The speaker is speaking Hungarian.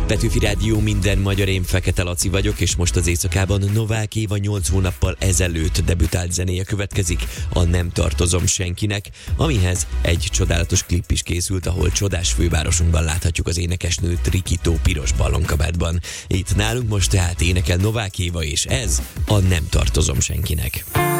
Petőfi Rádió, minden magyar, én Fekete Laci vagyok, és most az éjszakában Novák Éva 8 hónappal ezelőtt debütált zenéje következik, a Nem tartozom senkinek, amihez egy csodálatos klip is készült, ahol csodás fővárosunkban láthatjuk az énekesnőt Rikító piros ballonkabátban. Itt nálunk most tehát énekel Novák Éva, és ez a Nem tartozom senkinek.